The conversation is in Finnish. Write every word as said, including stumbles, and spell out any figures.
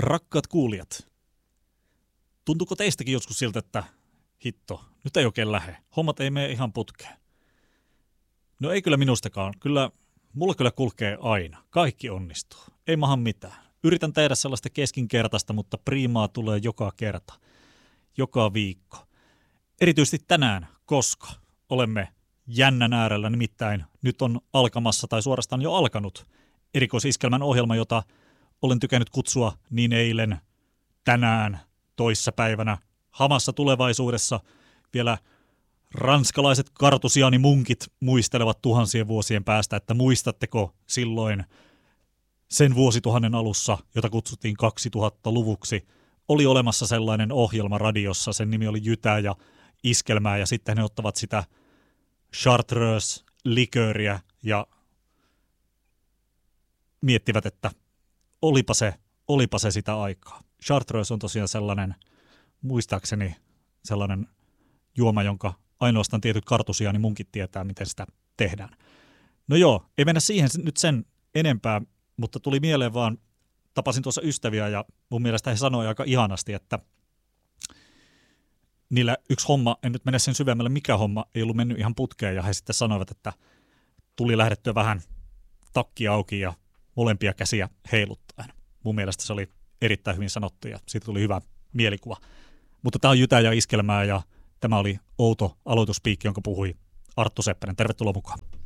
Rakkaat kuulijat, tuntuuko teistäkin joskus siltä, että hitto, nyt ei oikein lähe, hommat ei mene ihan putkeen? No ei kyllä minustakaan, kyllä mulla kyllä kulkee aina, kaikki onnistuu, ei maha mitään. Yritän tehdä sellaista keskinkertaista, mutta priimaa tulee joka kerta, joka viikko. Erityisesti tänään, koska olemme jännän äärellä, nimittäin nyt on alkamassa tai suorastaan jo alkanut erikoisiskelmän ohjelma, jota olen tykännyt kutsua niin eilen, tänään, toissapäivänä, hamassa tulevaisuudessa. Vielä ranskalaiset kartusiaanimunkit muistelevat tuhansien vuosien päästä, että muistatteko silloin sen vuosituhannen alussa, jota kutsuttiin kaksituhattaluvuksi, oli olemassa sellainen ohjelma radiossa, sen nimi oli Jytää ja iskelmää, ja sitten ne ottavat sitä Chartreuse-likööriä ja miettivät, että olipa se, olipa se sitä aikaa. Chartreuse on tosiaan sellainen, muistaakseni sellainen juoma, jonka ainoastaan tietyt kartusiaanimunkit tietää, miten sitä tehdään. No joo, ei mennä siihen nyt sen enempää, mutta tuli mieleen vaan, tapasin tuossa ystäviä ja mun mielestä he sanoi aika ihanasti, että niillä yksi homma, en nyt mene sen syvemmälle, mikä homma, ei ollut mennyt ihan putkeen, ja he sitten sanoivat, että tuli lähdettyä vähän takki auki ja molempia käsiä heiluttaen. Mun mielestä se oli erittäin hyvin sanottu ja siitä tuli hyvä mielikuva. Mutta tämä on Jytää ja iskelmää ja tämä oli outo aloituspiikki, jonka puhui Arttu Seppänen. Tervetuloa mukaan.